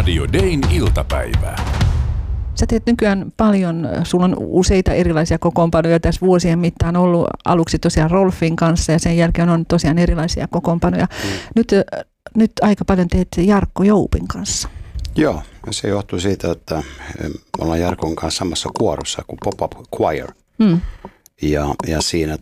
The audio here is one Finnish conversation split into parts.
Radio Dayn iltapäivää. Sä teet nykyään paljon, sulla on useita erilaisia kokoonpanoja tässä vuosien mittaan ollut, aluksi tosiaan Rolfin kanssa ja sen jälkeen on tosiaan erilaisia kokoonpanoja. Nyt aika paljon teet Jarkko Joupin kanssa. Joo, se johtuu siitä, että me ollaan Jarkon kanssa samassa kuorossa kuin Pop-Up Choir. Ja siinä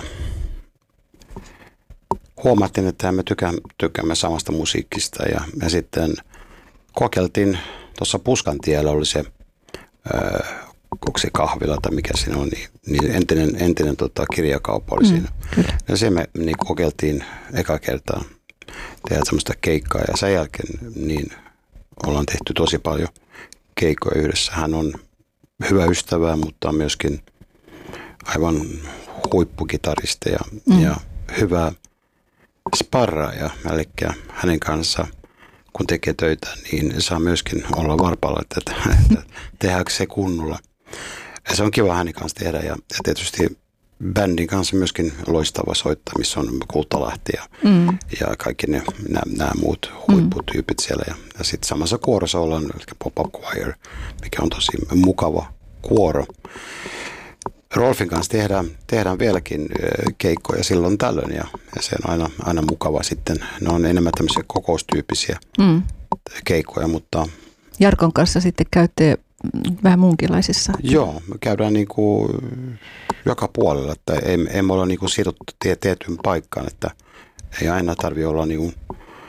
huomattiin, että me tykkäämme samasta musiikista ja sitten kokeiltiin tuossa Puskantiellä oli se onko se kahvila tai mikä siinä on, niin entinen kirjakauppa oli siinä. Kyllä. Ja se me niin kokeiltiin eka kertaa tehdä semmoista keikkaa ja sen jälkeen niin ollaan tehty tosi paljon keikkoja yhdessä. Hän on hyvä ystävä, mutta on myöskin aivan huippukitaristi ja hyvä sparraaja. Eli hänen kanssa kun tekee töitä, niin saa myöskin olla varpaalla, että tehdäänkö se kunnolla. Ja se on kiva hänen kanssa tehdä ja tietysti bändin kanssa myöskin loistava soittaa, missä on Kultalahti ja kaikki nämä muut huipputyypit siellä. Ja sitten samassa kuorossa ollaan Pop-Up Choir, mikä on tosi mukava kuoro. Rolfin kanssa tehdään vieläkin keikkoja silloin tällöin ja se on aina mukava sitten. Ne on enemmän tämmöisiä kokoustyyppisiä keikkoja, mutta... Jarkon kanssa sitten käytte vähän muunkinlaisissa? Joo, me käydään niin kuin joka puolella, että emme ole niin kuin sidottu tietyn paikkaan, että ei aina tarvitse olla niin kuin,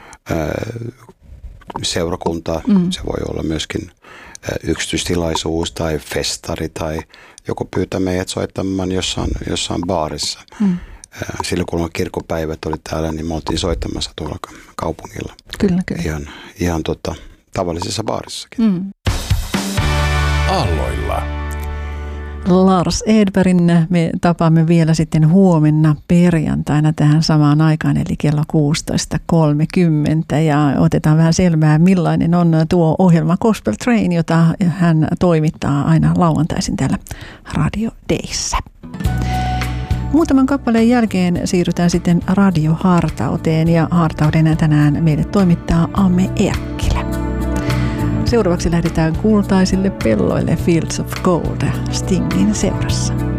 seurakuntaa, se voi olla myöskin yksityistilaisuus tai festari tai joku pyytää meidät soittamaan jossain baarissa. Silloin kun kirkkopäivät oli täällä, niin me oltiin soittamassa tuolla kaupungilla. Kyllä. Ihan tavallisessa baarissakin. Aalloilla. Lars Edbergin me tapaamme vielä sitten huomenna perjantaina tähän samaan aikaan, eli kello 16.30. Ja otetaan vähän selvää, millainen on tuo ohjelma Gospel Train, jota hän toimittaa aina lauantaisin täällä Radio Dayssä. Muutaman kappaleen jälkeen siirrytään sitten radiohartauteen ja hartauden tänään meille toimittaa Amme Erkkilä. Seuraavaksi lähdetään kultaisille pelloille Fields of Gold Stingin seurassa.